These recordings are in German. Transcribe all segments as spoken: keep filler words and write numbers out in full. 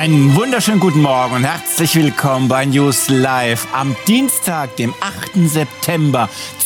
Einen wunderschönen guten Morgen und herzlich willkommen bei News Live am Dienstag, dem achten September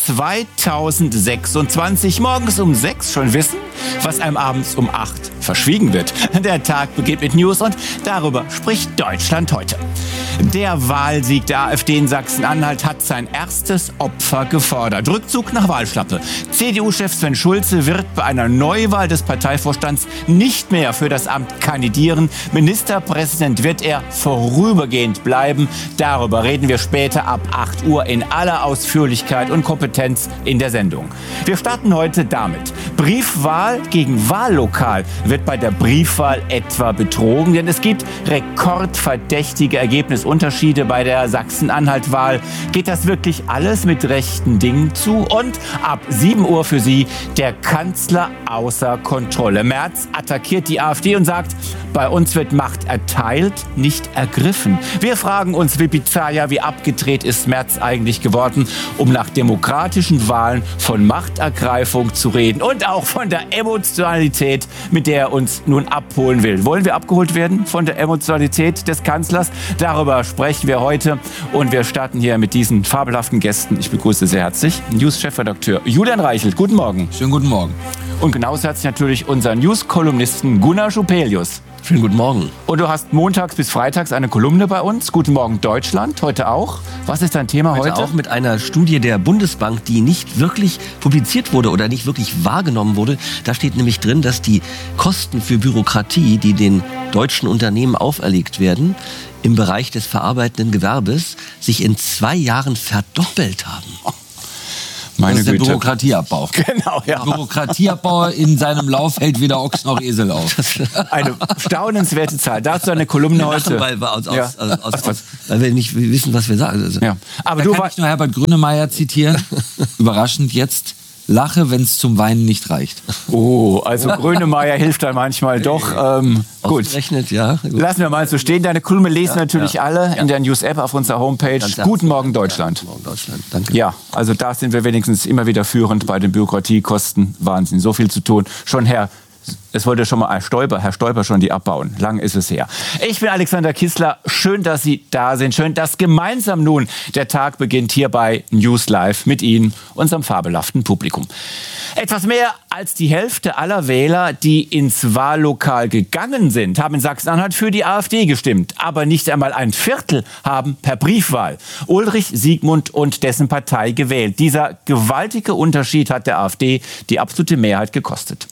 zweitausendsechsundzwanzig. Morgens um sechs schon wissen, was einem abends um acht verschwiegen wird. Der Tag beginnt mit News und darüber spricht Deutschland heute. Der Wahlsieg der AfD in Sachsen-Anhalt hat sein erstes Opfer gefordert. Rückzug nach Wahlschlappe. C D U-Chef Sven Schulze wird bei einer Neuwahl des Parteivorstands nicht mehr für das Amt kandidieren. Ministerpräsident wird er vorübergehend bleiben. Darüber reden wir später ab acht Uhr in aller Ausführlichkeit und Kompetenz in der Sendung. Wir starten heute damit. Briefwahl gegen Wahllokal wird bei der Briefwahl etwa betrogen, denn es gibt rekordverdächtige Ergebnisunterschiede bei der Sachsen-Anhalt-Wahl. Geht das wirklich alles mit rechten Dingen zu? Und ab sieben Uhr für Sie der Kanzler außer Kontrolle. Merz attackiert die AfD und sagt, bei uns wird Macht erteilt, nicht ergriffen. Wir fragen uns wie bizarr, ja, wie abgedreht ist Merz eigentlich geworden, um nach demokratischen Wahlen von Machtergreifung zu reden und auch von der Emotionalität, mit der er uns nun abholen will. Wollen wir abgeholt werden von der Emotionalität des Kanzlers? Darüber sprechen wir heute und wir starten hier mit diesen fabelhaften Gästen. Ich begrüße sehr herzlich News-Chefredakteur Julian Reichelt. Guten Morgen. Schönen guten Morgen. Und genauso herzlich natürlich unser News-Kolumnisten Gunnar Schupelius. Schönen guten Morgen. Und du hast montags bis freitags eine Kolumne bei uns. Guten Morgen Deutschland, heute auch. Was ist dein Thema heute? Heute auch mit einer Studie der Bundesbank, die nicht wirklich publiziert wurde oder nicht wirklich wahrgenommen wurde. Da steht nämlich drin, dass die Kosten für Bürokratie, die den deutschen Unternehmen auferlegt werden, im Bereich des verarbeitenden Gewerbes sich in zwei Jahren verdoppelt haben. Meine das ist Güte. Der Bürokratieabbau. Genau, ja. Bürokratieabbau in seinem Lauf hält weder Ochs noch Esel auf. Eine staunenswerte Zahl. Dazu eine Kolumne wir heute. Weil wir, aus, Ja. aus, aus, aus, aus, weil wir nicht wissen, was wir sagen. Also, Ja. Aber Da du kann war, ich nur Herbert Grönemeyer zitieren. Überraschend jetzt. Lache, wenn es zum Weinen nicht reicht. Oh, also Grönemeyer hilft dann manchmal doch. Ähm, gut. Ausgerechnet, ja. Gut. Lassen wir mal so stehen. Deine Kolumne lesen Ja, natürlich ja. alle Ja. in der News-App auf unserer Homepage. Ganz Guten Morgen herzlich. Deutschland. Ja, guten Morgen Deutschland. Danke. Ja, also da sind wir wenigstens immer wieder führend bei den Bürokratiekosten. Wahnsinn, so viel zu tun. Schon Herr, es wollte schon mal Herr Stoiber, Herr Stoiber schon die abbauen. Lang ist es her. Ich bin Alexander Kissler. Schön, dass Sie da sind. Schön, dass gemeinsam nun der Tag beginnt hier bei News Live mit Ihnen, unserem fabelhaften Publikum. Etwas mehr als die Hälfte aller Wähler, die ins Wahllokal gegangen sind, haben in Sachsen-Anhalt für die AfD gestimmt. Aber nicht einmal ein Viertel haben per Briefwahl Ulrich Siegmund und dessen Partei gewählt. Dieser gewaltige Unterschied hat der AfD die absolute Mehrheit gekostet.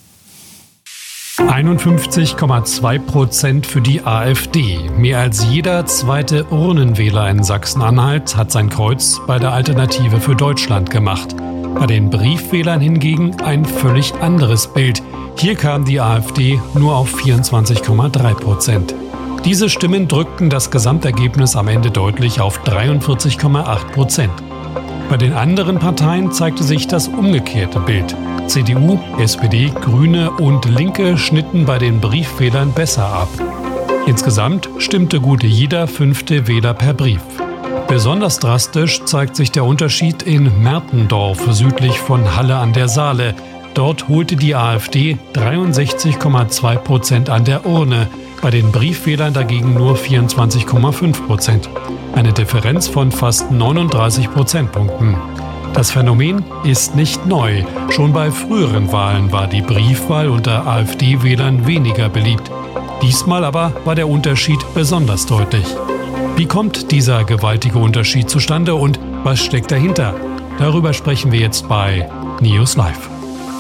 einundfünfzig Komma zwei Prozent für die AfD. Mehr als jeder zweite Urnenwähler in Sachsen-Anhalt hat sein Kreuz bei der Alternative für Deutschland gemacht. Bei den Briefwählern hingegen ein völlig anderes Bild. Hier kam die AfD nur auf vierundzwanzig Komma drei Prozent. Diese Stimmen drückten das Gesamtergebnis am Ende deutlich auf dreiundvierzig Komma acht Prozent. Bei den anderen Parteien zeigte sich das umgekehrte Bild. C D U, S P D, Grüne und Linke schnitten bei den Briefwählern besser ab. Insgesamt stimmte gut jeder fünfte Wähler per Brief. Besonders drastisch zeigt sich der Unterschied in Mertendorf, südlich von Halle an der Saale. Dort holte die AfD dreiundsechzig Komma zwei Prozent an der Urne, bei den Briefwählern dagegen nur vierundzwanzig Komma fünf Prozent. Eine Differenz von fast neununddreißig Prozentpunkten. Das Phänomen ist nicht neu. Schon bei früheren Wahlen war die Briefwahl unter AfD-Wählern weniger beliebt. Diesmal aber war der Unterschied besonders deutlich. Wie kommt dieser gewaltige Unterschied zustande und was steckt dahinter? Darüber sprechen wir jetzt bei News Live.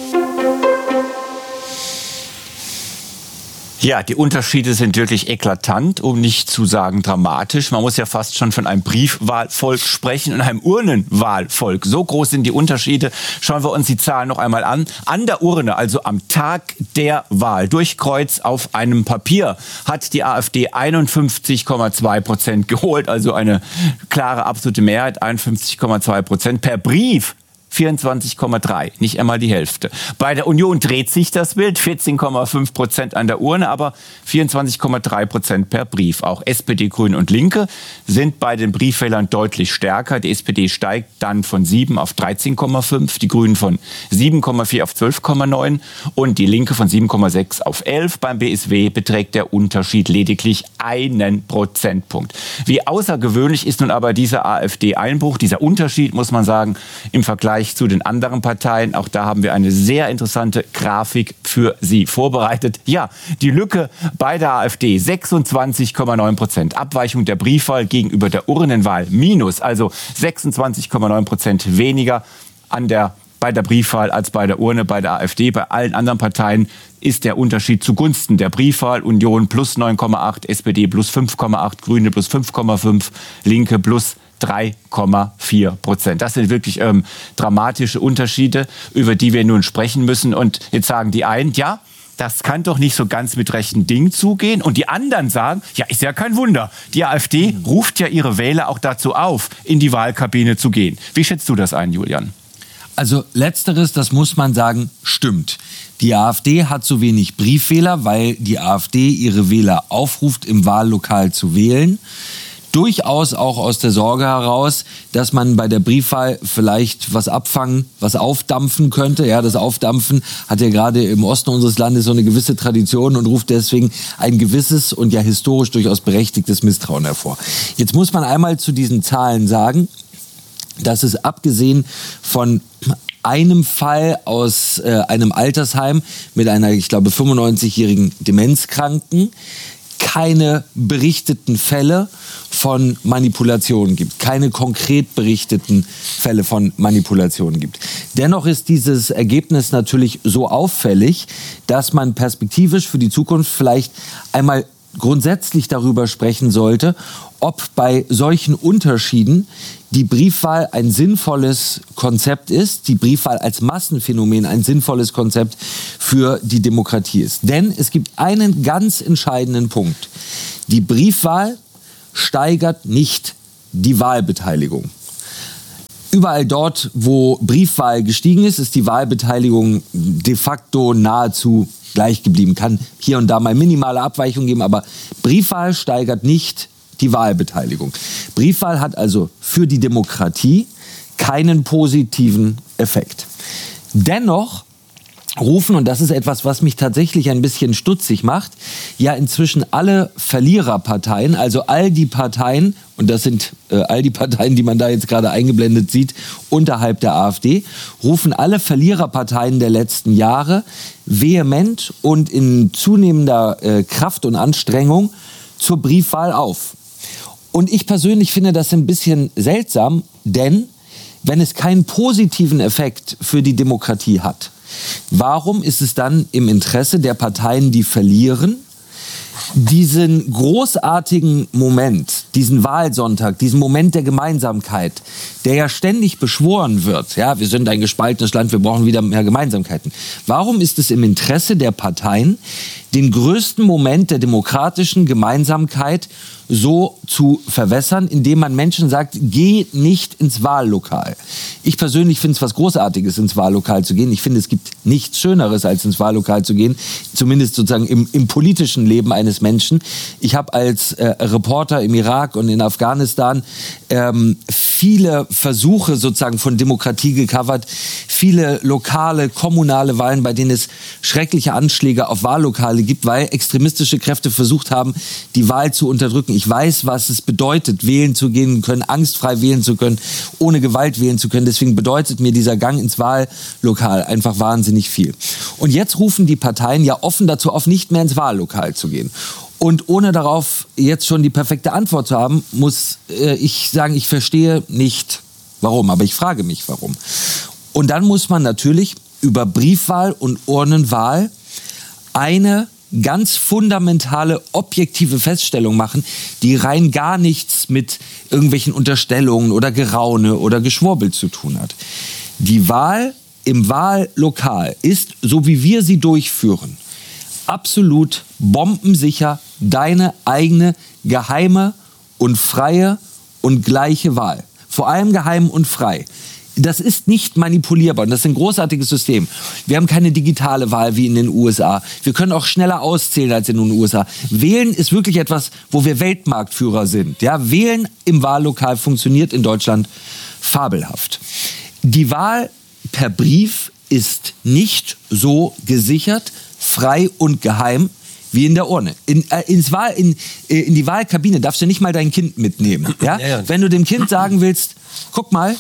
Ja, die Unterschiede sind wirklich eklatant, um nicht zu sagen dramatisch. Man muss ja fast schon von einem Briefwahlvolk sprechen und einem Urnenwahlvolk. So groß sind die Unterschiede. Schauen wir uns die Zahlen noch einmal an. An der Urne, also am Tag der Wahl, durch Kreuz auf einem Papier, hat die AfD einundfünfzig Komma zwei Prozent geholt. Also eine klare absolute Mehrheit, einundfünfzig Komma zwei Prozent. Per Brief vierundzwanzig Komma drei, nicht einmal die Hälfte. Bei der Union dreht sich das Bild, vierzehn Komma fünf Prozent an der Urne, aber vierundzwanzig Komma drei Prozent per Brief. Auch S P D, Grüne und Linke sind bei den Briefwählern deutlich stärker. Die S P D steigt dann von sieben auf dreizehn Komma fünf, die Grünen von sieben Komma vier auf zwölf Komma neun und die Linke von sieben Komma sechs auf elf. Beim B S W beträgt der Unterschied lediglich einen Prozentpunkt. Wie außergewöhnlich ist nun aber dieser AfD-Einbruch, dieser Unterschied, muss man sagen, im Vergleich zu den anderen Parteien. Auch da haben wir eine sehr interessante Grafik für Sie vorbereitet. Ja, die Lücke bei der AfD, sechsundzwanzig Komma neun Prozent. Abweichung der Briefwahl gegenüber der Urnenwahl, minus, also sechsundzwanzig Komma neun Prozent weniger an der, bei der Briefwahl als bei der Urne, bei der AfD. Bei allen anderen Parteien ist der Unterschied zugunsten der Briefwahl. Union plus neun Komma acht, S P D plus fünf Komma acht, Grüne plus fünf Komma fünf, Linke plus drei Komma vier Prozent. Das sind wirklich ähm, dramatische Unterschiede, über die wir nun sprechen müssen. Und jetzt sagen die einen, ja, das kann doch nicht so ganz mit rechten Dingen zugehen. Und die anderen sagen, ja, ist ja kein Wunder. Die AfD ruft ja ihre Wähler auch dazu auf, in die Wahlkabine zu gehen. Wie schätzt du das ein, Julian? Also letzteres, das muss man sagen, stimmt. Die AfD hat so wenig Briefwähler, weil die AfD ihre Wähler aufruft, im Wahllokal zu wählen. Durchaus auch aus der Sorge heraus, dass man bei der Briefwahl vielleicht was abfangen, was aufdampfen könnte. Ja, das Aufdampfen hat ja gerade im Osten unseres Landes so eine gewisse Tradition und ruft deswegen ein gewisses und ja historisch durchaus berechtigtes Misstrauen hervor. Jetzt muss man einmal zu diesen Zahlen sagen, dass es abgesehen von einem Fall aus äh, einem Altersheim mit einer, ich glaube, fünfundneunzigjährigen Demenzkranken keine berichteten Fälle von Manipulationen gibt, keine konkret berichteten Fälle von Manipulationen gibt. Dennoch ist dieses Ergebnis natürlich so auffällig, dass man perspektivisch für die Zukunft vielleicht einmal grundsätzlich darüber sprechen sollte, ob bei solchen Unterschieden die Briefwahl ein sinnvolles Konzept ist, die Briefwahl als Massenphänomen ein sinnvolles Konzept für die Demokratie ist. Denn es gibt einen ganz entscheidenden Punkt. Die Briefwahl steigert nicht die Wahlbeteiligung. Überall dort, wo Briefwahl gestiegen ist, ist die Wahlbeteiligung de facto nahezu gleich geblieben. Kann hier und da mal minimale Abweichungen geben, aber Briefwahl steigert nicht die Wahlbeteiligung. Briefwahl hat also für die Demokratie keinen positiven Effekt. Dennoch rufen, und das ist etwas, was mich tatsächlich ein bisschen stutzig macht, ja inzwischen alle Verliererparteien, also all die Parteien, und das sind äh, all die Parteien, die man da jetzt gerade eingeblendet sieht, unterhalb der AfD, rufen alle Verliererparteien der letzten Jahre vehement und in zunehmender äh, Kraft und Anstrengung zur Briefwahl auf. Und ich persönlich finde das ein bisschen seltsam, denn wenn es keinen positiven Effekt für die Demokratie hat, warum ist es dann im Interesse der Parteien, die verlieren, diesen großartigen Moment, diesen Wahlsonntag, diesen Moment der Gemeinsamkeit, der ja ständig beschworen wird, ja, wir sind ein gespaltenes Land, wir brauchen wieder mehr Gemeinsamkeiten. Warum ist es im Interesse der Parteien, den größten Moment der demokratischen Gemeinsamkeit so zu verwässern, indem man Menschen sagt, geh nicht ins Wahllokal. Ich persönlich finde es was Großartiges, ins Wahllokal zu gehen. Ich finde, es gibt nichts Schöneres, als ins Wahllokal zu gehen, zumindest sozusagen im, im politischen Leben eines Menschen. Ich habe als äh, Reporter im Irak und in Afghanistan ähm, viele Versuche sozusagen von Demokratie gecovert, viele lokale, kommunale Wahlen, bei denen es schreckliche Anschläge auf Wahllokale gibt, weil extremistische Kräfte versucht haben, die Wahl zu unterdrücken. Ich weiß, was es bedeutet, wählen zu gehen können, angstfrei wählen zu können, ohne Gewalt wählen zu können. Deswegen bedeutet mir dieser Gang ins Wahllokal einfach wahnsinnig viel. Und jetzt rufen die Parteien ja offen dazu auf, nicht mehr ins Wahllokal zu gehen. Und ohne darauf jetzt schon die perfekte Antwort zu haben, muss äh, ich sagen, ich verstehe nicht, warum. Aber ich frage mich, warum. Und dann muss man natürlich über Briefwahl und Urnenwahl eine ganz fundamentale, objektive Feststellung machen, die rein gar nichts mit irgendwelchen Unterstellungen oder Geraune oder Geschwurbel zu tun hat. Die Wahl im Wahllokal ist, so wie wir sie durchführen, absolut bombensicher deine eigene geheime und freie und gleiche Wahl. Vor allem geheim und frei. das ist nicht manipulierbar und das ist ein großartiges System. Wir haben keine digitale Wahl wie in den U S A. Wir können auch schneller auszählen als in den U S A. Wählen ist wirklich etwas, wo wir Weltmarktführer sind. Ja, Wählen im Wahllokal funktioniert in Deutschland fabelhaft. Die Wahl per Brief ist nicht so gesichert, frei und geheim wie in der Urne. In, äh, ins Wahl, in, äh, in die Wahlkabine darfst du nicht mal dein Kind mitnehmen. Ja? Ja, ja. Wenn du dem Kind sagen willst, guck mal,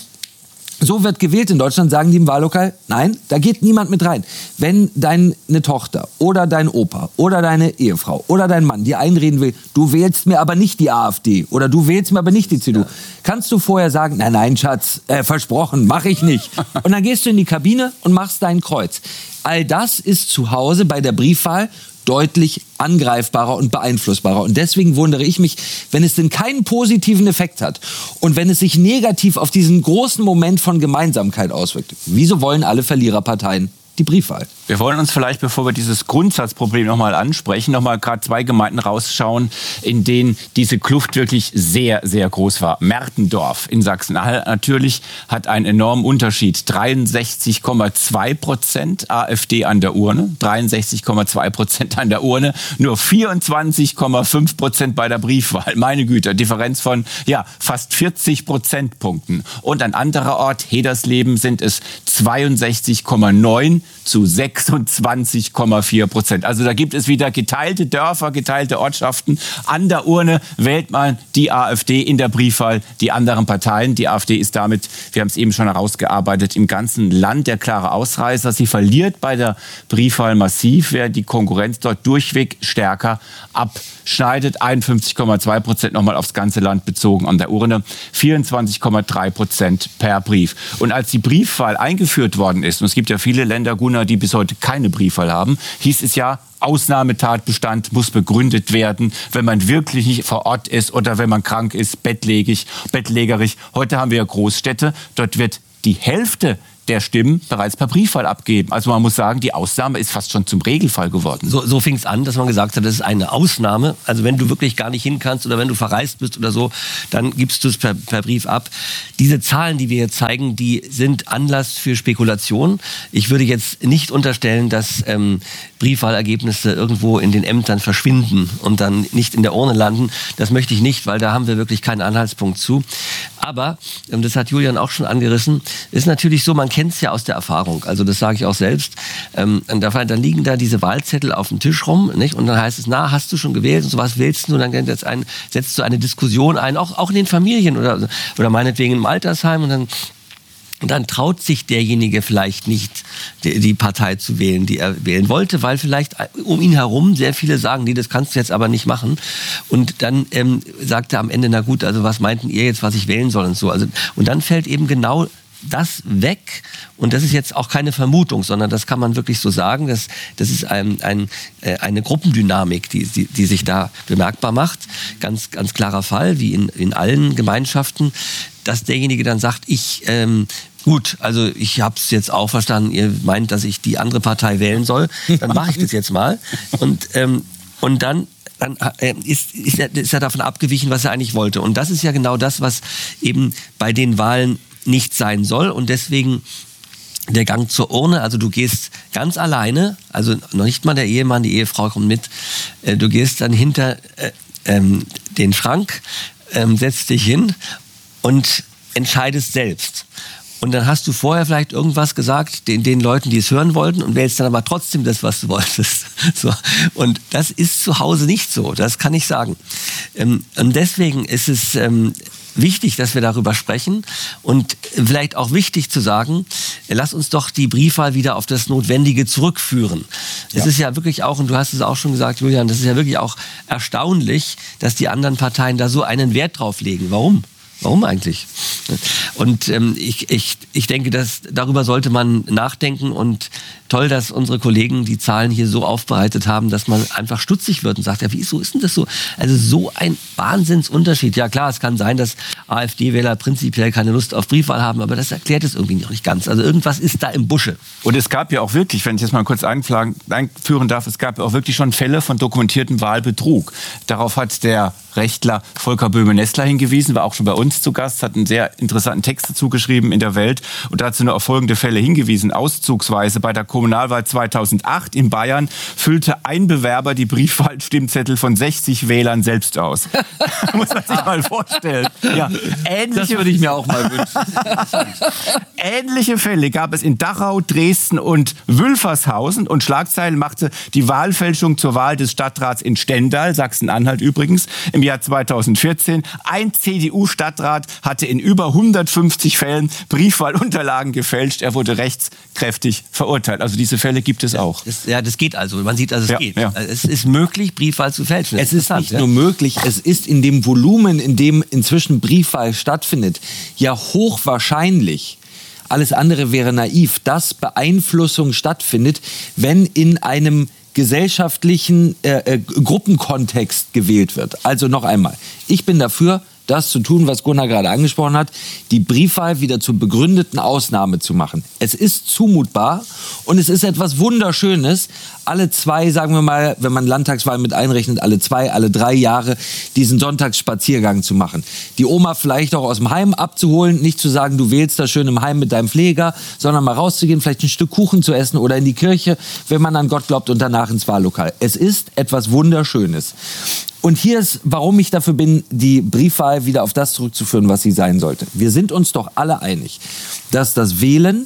so wird gewählt in Deutschland, sagen die im Wahllokal, nein, da geht niemand mit rein. Wenn deine Tochter oder dein Opa oder deine Ehefrau oder dein Mann dir einreden will, du wählst mir aber nicht die AfD oder du wählst mir aber nicht die C D U, ja. kannst du vorher sagen, nein, nein, Schatz, äh, versprochen, mach ich nicht. Und dann gehst du in die Kabine und machst dein Kreuz. All das ist zu Hause bei der Briefwahl deutlich angreifbarer und beeinflussbarer. Und deswegen wundere ich mich, wenn es denn keinen positiven Effekt hat und wenn es sich negativ auf diesen großen Moment von Gemeinsamkeit auswirkt. Wieso wollen alle Verliererparteien die Briefwahl? Wir wollen uns vielleicht, bevor wir dieses Grundsatzproblem nochmal ansprechen, nochmal gerade zwei Gemeinden rausschauen, in denen diese Kluft wirklich sehr, sehr groß war. Mertendorf in Sachsen-Anhalt natürlich hat einen enormen Unterschied. dreiundsechzig Komma zwei Prozent AfD an der Urne, dreiundsechzig Komma zwei Prozent an der Urne, nur vierundzwanzig Komma fünf Prozent bei der Briefwahl. Meine Güte, Differenz von ja fast vierzig Prozentpunkten. Und ein anderer Ort, Hedersleben, sind es zweiundsechzig Komma neun zu sechsundzwanzig Komma vier Prozent. Also da gibt es wieder geteilte Dörfer, geteilte Ortschaften. An der Urne wählt man die AfD, in der Briefwahl die anderen Parteien. Die AfD ist damit, wir haben es eben schon herausgearbeitet, im ganzen Land der klare Ausreißer. Sie verliert bei der Briefwahl massiv, während die Konkurrenz dort durchweg stärker abschneidet. einundfünfzig Komma zwei Prozent nochmal aufs ganze Land bezogen an der Urne, vierundzwanzig Komma drei Prozent per Brief. Und als die Briefwahl eingeführt worden ist, und es gibt ja viele Länder, Gunnar, die bis heute keine Briefwahl haben, hieß es ja, Ausnahmetatbestand muss begründet werden, wenn man wirklich nicht vor Ort ist oder wenn man krank ist, bettlägerig, bettlägerig. Heute haben wir ja Großstädte, dort wird die Hälfte der Stimmen bereits per Briefwahl abgeben. Also man muss sagen, die Ausnahme ist fast schon zum Regelfall geworden. So, so fing es an, dass man gesagt hat, das ist eine Ausnahme. Also wenn du wirklich gar nicht hin kannst oder wenn du verreist bist oder so, dann gibst du es per, per Brief ab. Diese Zahlen, die wir hier zeigen, die sind Anlass für Spekulation. Ich würde jetzt nicht unterstellen, dass ähm, Briefwahlergebnisse irgendwo in den Ämtern verschwinden und dann nicht in der Urne landen. Das möchte ich nicht, weil da haben wir wirklich keinen Anhaltspunkt zu. Aber, ähm, das hat Julian auch schon angerissen, ist natürlich so, man kennt es ja aus der Erfahrung, also das sage ich auch selbst, ähm, dann liegen da diese Wahlzettel auf dem Tisch rum, nicht? Und dann heißt es, na, hast du schon gewählt und so, was wählst du? Und dann jetzt ein, setzt du eine Diskussion ein, auch, auch in den Familien oder, oder meinetwegen im Altersheim und dann Und dann traut sich derjenige vielleicht nicht, die, die Partei zu wählen, die er wählen wollte, weil vielleicht um ihn herum sehr viele sagen, nee, das kannst du jetzt aber nicht machen. Und dann ähm, sagt er am Ende, na gut, also was meinten ihr jetzt, was ich wählen soll und so. Also, und dann fällt eben genau das weg. Und das ist jetzt auch keine Vermutung, sondern das kann man wirklich so sagen. Das, das ist ein, ein, eine Gruppendynamik, die, die, die sich da bemerkbar macht. Ganz, ganz klarer Fall, wie in, in allen Gemeinschaften, dass derjenige dann sagt, ich... Ähm, Gut, also ich habe es jetzt auch verstanden, ihr meint, dass ich die andere Partei wählen soll, dann mache ich das jetzt mal. Und, ähm, und dann, dann äh, ist, ist, er, ist er davon abgewichen, was er eigentlich wollte. Und das ist ja genau das, was eben bei den Wahlen nicht sein soll. Und deswegen der Gang zur Urne, also du gehst ganz alleine, also noch nicht mal der Ehemann, die Ehefrau kommt mit, äh, du gehst dann hinter äh, ähm, den Schrank, ähm, setzt dich hin und entscheidest selbst. Und dann hast du vorher vielleicht irgendwas gesagt den, den Leuten, die es hören wollten und wählst dann aber trotzdem das, was du wolltest. So. Und das ist zu Hause nicht so, das kann ich sagen. Ähm, und deswegen ist es ähm, wichtig, dass wir darüber sprechen und vielleicht auch wichtig zu sagen, lass uns doch die Briefwahl wieder auf das Notwendige zurückführen. Es ja. ist ja wirklich auch, und du hast es auch schon gesagt, Julian, das ist ja wirklich auch erstaunlich, dass die anderen Parteien da so einen Wert drauf legen. Warum? Warum eigentlich? Und ähm, ich, ich, ich denke, dass darüber sollte man nachdenken und toll, dass unsere Kollegen die Zahlen hier so aufbereitet haben, dass man einfach stutzig wird und sagt, ja, wieso ist denn das so? Also so ein Wahnsinnsunterschied. Ja klar, es kann sein, dass AfD-Wähler prinzipiell keine Lust auf Briefwahl haben, aber das erklärt es irgendwie noch nicht ganz. Also irgendwas ist da im Busche. Und es gab ja auch wirklich, wenn ich jetzt mal kurz einführen darf, es gab ja auch wirklich schon Fälle von dokumentiertem Wahlbetrug. Darauf hat der Rechtler Volker Böhme-Nessler hingewiesen, war auch schon bei uns zu Gast, hat einen sehr interessanten Text dazu geschrieben in der Welt und dazu nur auf folgende Fälle hingewiesen. Auszugsweise bei der Kommunalwahl zweitausendacht in Bayern füllte ein Bewerber die Briefwahlstimmzettel von sechzig Wählern selbst aus. Muss man sich mal vorstellen. Ja, ähnliche, das würde ich mir auch mal wünschen. Ähnliche Fälle gab es in Dachau, Dresden und Wülfershausen und Schlagzeilen machte die Wahlfälschung zur Wahl des Stadtrats in Stendal, Sachsen-Anhalt übrigens, im Jahr zweitausendvierzehn. Ein C D U-Stadtrat hatte in über hundertfünfzig Fällen Briefwahlunterlagen gefälscht. Er wurde rechtskräftig verurteilt. Also diese Fälle gibt es auch. Das, ja, das geht also. Man sieht, also es ja, geht. Ja. Es ist möglich, Briefwahl zu fälschen. Es ist nicht ja? nur möglich, es ist in dem Volumen, in dem inzwischen Briefwahl stattfindet, ja hochwahrscheinlich, alles andere wäre naiv, dass Beeinflussung stattfindet, wenn in einem gesellschaftlichen äh, äh, Gruppenkontext gewählt wird. Also noch einmal, ich bin dafür, das zu tun, was Gunnar gerade angesprochen hat, die Briefwahl wieder zur begründeten Ausnahme zu machen. Es ist zumutbar und es ist etwas Wunderschönes, alle zwei, sagen wir mal, wenn man Landtagswahl mit einrechnet, alle zwei, alle drei Jahre diesen Sonntagsspaziergang zu machen. Die Oma vielleicht auch aus dem Heim abzuholen, nicht zu sagen, du wählst da schön im Heim mit deinem Pfleger, sondern mal rauszugehen, vielleicht ein Stück Kuchen zu essen oder in die Kirche, wenn man an Gott glaubt und danach ins Wahllokal. Es ist etwas Wunderschönes. Und hier ist, warum ich dafür bin, die Briefwahl wieder auf das zurückzuführen, was sie sein sollte. Wir sind uns doch alle einig, dass das Wählen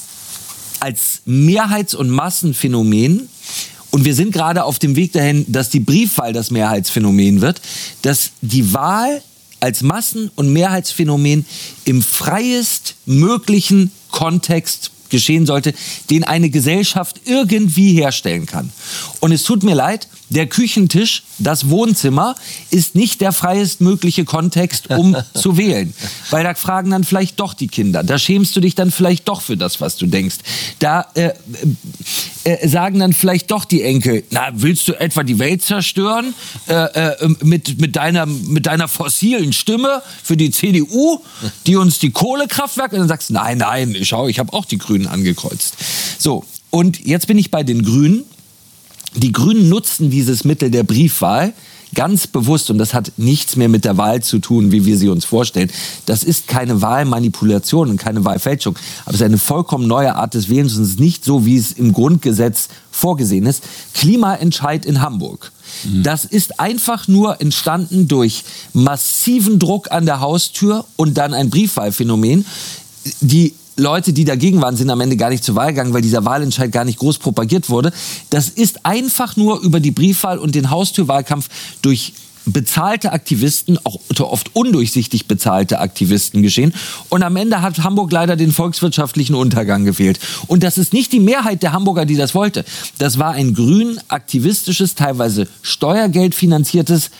als Mehrheits- und Massenphänomen, und wir sind gerade auf dem Weg dahin, dass die Briefwahl das Mehrheitsphänomen wird, dass die Wahl als Massen- und Mehrheitsphänomen im freiest möglichen Kontext geschehen sollte, den eine Gesellschaft irgendwie herstellen kann. Und es tut mir leid, der Küchentisch, das Wohnzimmer, ist nicht der freiestmögliche Kontext, um zu wählen. Weil da fragen dann vielleicht doch die Kinder. Da schämst du dich dann vielleicht doch für das, was du denkst. Da äh, äh, sagen dann vielleicht doch die Enkel, na, willst du etwa die Welt zerstören äh, äh, mit, mit, deiner, mit deiner fossilen Stimme für die C D U, die uns die Kohlekraftwerke... Und dann sagst du, nein, nein, schau, ich habe auch die Grünen angekreuzt. So, und jetzt bin ich bei den Grünen. Die Grünen nutzen dieses Mittel der Briefwahl ganz bewusst, und das hat nichts mehr mit der Wahl zu tun, wie wir sie uns vorstellen. Das ist keine Wahlmanipulation und keine Wahlfälschung, aber es ist eine vollkommen neue Art des Wählens und es ist nicht so, wie es im Grundgesetz vorgesehen ist. Klimaentscheid in Hamburg. Mhm. Das ist einfach nur entstanden durch massiven Druck an der Haustür und dann ein Briefwahlphänomen. Die Leute, die dagegen waren, sind am Ende gar nicht zur Wahl gegangen, weil dieser Wahlentscheid gar nicht groß propagiert wurde. Das ist einfach nur über die Briefwahl und den Haustürwahlkampf durch bezahlte Aktivisten, auch oft undurchsichtig bezahlte Aktivisten geschehen. Und am Ende hat Hamburg leider den volkswirtschaftlichen Untergang gewählt. Und das ist nicht die Mehrheit der Hamburger, die das wollte. Das war ein grün, aktivistisches, teilweise steuergeldfinanziertes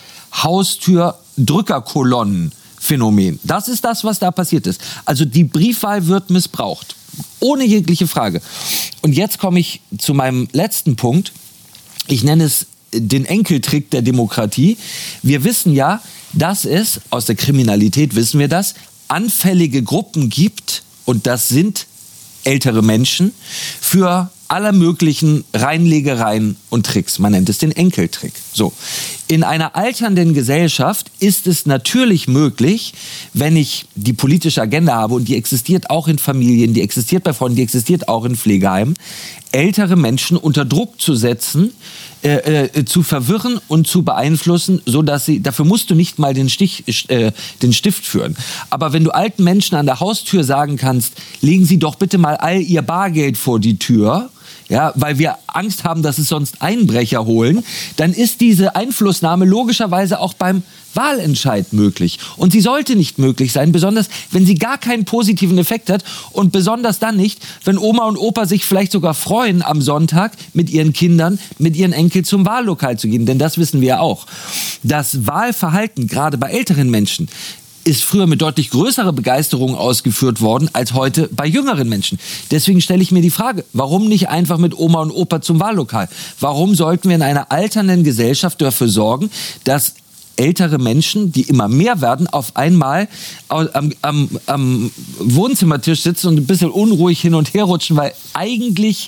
Haustür-Drückerkolonnen. Phänomen. Das ist das, was da passiert ist. Also die Briefwahl wird missbraucht. Ohne jegliche Frage. Und jetzt komme ich zu meinem letzten Punkt. Ich nenne es den Enkeltrick der Demokratie. Wir wissen ja, dass es, aus der Kriminalität wissen wir das, anfällige Gruppen gibt, und das sind ältere Menschen, für aller möglichen Reinlegereien und Tricks. Man nennt es den Enkeltrick. So. In einer alternden Gesellschaft ist es natürlich möglich, wenn ich die politische Agenda habe, und die existiert auch in Familien, die existiert bei Freunden, die existiert auch in Pflegeheimen, ältere Menschen unter Druck zu setzen, äh, äh, zu verwirren und zu beeinflussen, so dass sie, dafür musst du nicht mal den, Stich, äh, den Stift führen. Aber wenn du alten Menschen an der Haustür sagen kannst, legen Sie doch bitte mal all Ihr Bargeld vor die Tür, ja, weil wir Angst haben, dass es sonst Einbrecher holen, dann ist diese Einflussnahme logischerweise auch beim Wahlentscheid möglich. Und sie sollte nicht möglich sein, besonders wenn sie gar keinen positiven Effekt hat und besonders dann nicht, wenn Oma und Opa sich vielleicht sogar freuen, am Sonntag mit ihren Kindern, mit ihren Enkeln zum Wahllokal zu gehen. Denn das wissen wir ja auch. Das Wahlverhalten, gerade bei älteren Menschen, ist früher mit deutlich größerer Begeisterung ausgeführt worden als heute bei jüngeren Menschen. Deswegen stelle ich mir die Frage, warum nicht einfach mit Oma und Opa zum Wahllokal? Warum sollten wir in einer alternden Gesellschaft dafür sorgen, dass ältere Menschen, die immer mehr werden, auf einmal am, am, am Wohnzimmertisch sitzen und ein bisschen unruhig hin und her rutschen, weil eigentlich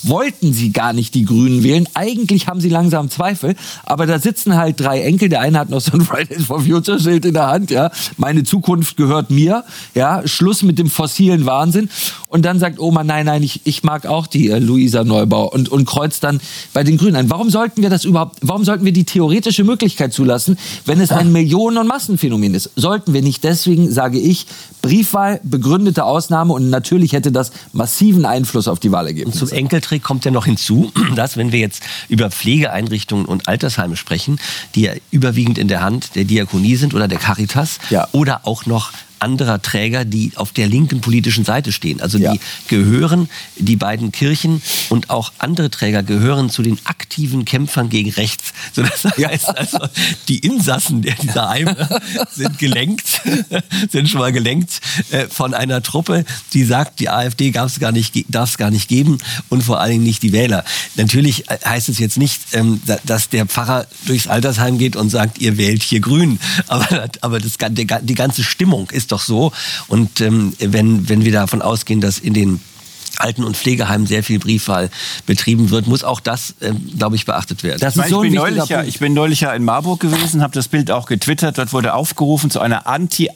wollten sie gar nicht die Grünen wählen. Eigentlich haben sie langsam Zweifel, aber da sitzen halt drei Enkel. Der eine hat noch so ein Fridays for Future Schild in der Hand, ja. Meine Zukunft gehört mir, ja. Schluss mit dem fossilen Wahnsinn. Und dann sagt Oma, nein, nein, ich, ich mag auch die äh, Luisa Neubauer und, und kreuzt dann bei den Grünen ein. Warum sollten wir das überhaupt, warum sollten wir die theoretische Möglichkeit zulassen, wenn es ein Millionen- und Massenphänomen ist? Sollten wir nicht deswegen, sage ich, Briefwahl, begründete Ausnahme, und natürlich hätte das massiven Einfluss auf die Wahlergebnisse. Und zum Enkeltrick kommt ja noch hinzu, dass, wenn wir jetzt über Pflegeeinrichtungen und Altersheime sprechen, die ja überwiegend in der Hand der Diakonie sind oder der Caritas, ja, oder auch noch anderer Träger, die auf der linken politischen Seite stehen. Also die ja. gehören, die beiden Kirchen und auch andere Träger gehören zu den aktiven Kämpfern gegen rechts. So, das heißt also, die Insassen dieser Heime sind gelenkt, sind schon mal gelenkt äh, von einer Truppe, die sagt, die AfD darf es gar nicht, darf es gar nicht geben, und vor allen Dingen nicht die Wähler. Natürlich heißt es jetzt nicht, ähm, dass der Pfarrer durchs Altersheim geht und sagt, ihr wählt hier Grün. Aber, aber das, die ganze Stimmung ist doch so. Und ähm, wenn, wenn wir davon ausgehen, dass in den Alten- und Pflegeheimen sehr viel Briefwahl betrieben wird, muss auch das, ähm, glaube ich, beachtet werden. Das ist so ein wichtiger Punkt. Ja, ich bin neulich ja in Marburg gewesen, habe das Bild auch getwittert. Dort wurde aufgerufen zu einer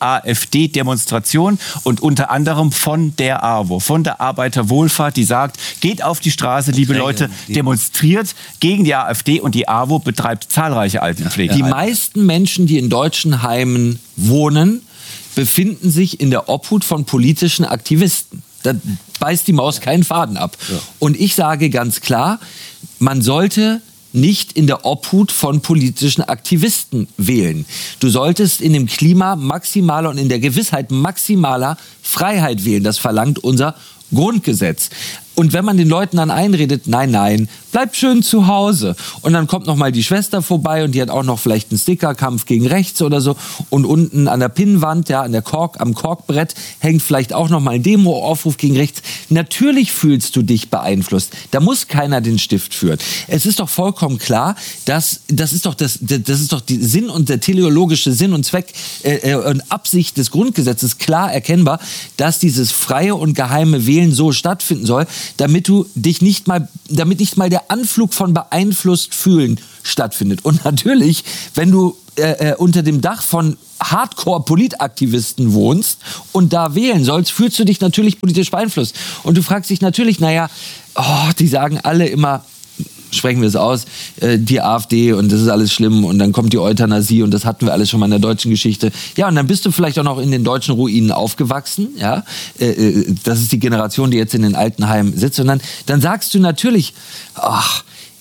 Anti-AfD-Demonstration und unter anderem von der AWO, von der Arbeiterwohlfahrt, die sagt, geht auf die Straße, liebe Träger, Leute, demonstriert gegen die AfD, und die AWO betreibt zahlreiche Altenpflege. Die meisten Menschen, die in deutschen Heimen wohnen, befinden sich in der Obhut von politischen Aktivisten. Da beißt die Maus keinen Faden ab. Ja. Und ich sage ganz klar, man sollte nicht in der Obhut von politischen Aktivisten wählen. Du solltest in dem Klima maximaler und in der Gewissheit maximaler Freiheit wählen. Das verlangt unser Grundgesetz. Und wenn man den Leuten dann einredet, nein, nein, bleib schön zu Hause. Und dann kommt noch mal die Schwester vorbei und die hat auch noch vielleicht einen Stickerkampf gegen rechts oder so. Und unten an der Pinnwand, ja, an der Kork, am Korkbrett hängt vielleicht auch noch mal ein Demo-Aufruf gegen rechts. Natürlich fühlst du dich beeinflusst. Da muss keiner den Stift führen. Es ist doch vollkommen klar, dass das ist doch das, das ist doch die Sinn und der teleologische Sinn und Zweck äh, und Absicht des Grundgesetzes klar erkennbar, dass dieses freie und geheime Wählen so stattfinden soll, damit du dich nicht mal, damit nicht mal der Anflug von beeinflusst fühlen stattfindet. Und natürlich, wenn du äh, unter dem Dach von Hardcore-Politaktivisten wohnst und da wählen sollst, fühlst du dich natürlich politisch beeinflusst. Und du fragst dich natürlich, naja, oh, die sagen alle immer, sprechen wir es aus, äh, die AfD und das ist alles schlimm und dann kommt die Euthanasie und das hatten wir alles schon mal in der deutschen Geschichte. Ja, und dann bist du vielleicht auch noch in den deutschen Ruinen aufgewachsen, ja, äh, das ist die Generation, die jetzt in den Altenheimen sitzt, und dann, dann sagst du natürlich, ach,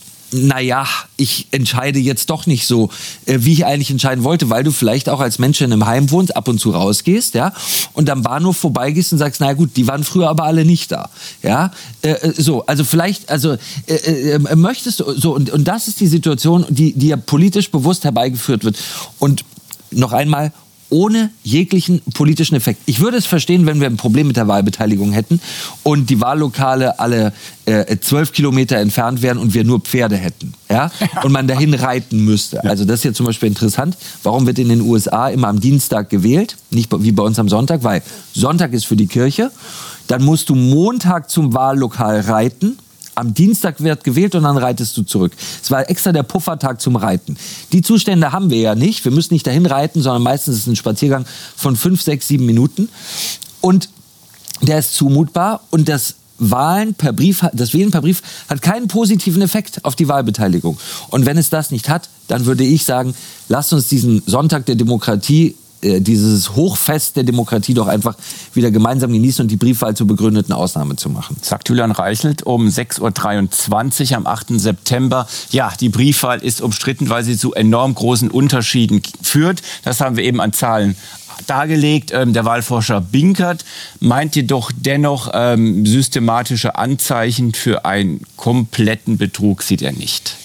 naja, ich entscheide jetzt doch nicht so, äh, wie ich eigentlich entscheiden wollte, weil du vielleicht auch als Mensch in einem Heim wohnst, ab und zu rausgehst, ja, und am Bahnhof vorbeigehst und sagst, na gut, die waren früher aber alle nicht da, ja, äh, so, also vielleicht, also äh, äh, möchtest du, so, und, und das ist die Situation, die, die ja politisch bewusst herbeigeführt wird, und noch einmal, ohne jeglichen politischen Effekt. Ich würde es verstehen, wenn wir ein Problem mit der Wahlbeteiligung hätten und die Wahllokale alle äh, zwölf Kilometer entfernt wären und wir nur Pferde hätten, ja, und man dahin reiten müsste. Also das ist jetzt zum Beispiel interessant. Warum wird in den U S A immer am Dienstag gewählt, nicht wie bei uns am Sonntag? Weil Sonntag ist für die Kirche, dann musst du Montag zum Wahllokal reiten. Am Dienstag wird gewählt und dann reitest du zurück. Es war extra der Puffertag zum Reiten. Die Zustände haben wir ja nicht. Wir müssen nicht dahin reiten, sondern meistens ist es ein Spaziergang von fünf, sechs, sieben Minuten. Und der ist zumutbar. Und das Wahlen per Brief, das Wählen per Brief hat keinen positiven Effekt auf die Wahlbeteiligung. Und wenn es das nicht hat, dann würde ich sagen, lasst uns diesen Sonntag der Demokratie, dieses Hochfest der Demokratie doch einfach wieder gemeinsam genießen und die Briefwahl zur begründeten Ausnahme zu machen. Sagt Julian Reichelt um sechs Uhr dreiundzwanzig am achten September. Ja, die Briefwahl ist umstritten, weil sie zu enorm großen Unterschieden führt. Das haben wir eben an Zahlen dargelegt. Ähm, der Wahlforscher Binkert meint jedoch dennoch, ähm, systematische Anzeichen für einen kompletten Betrug sieht er nicht.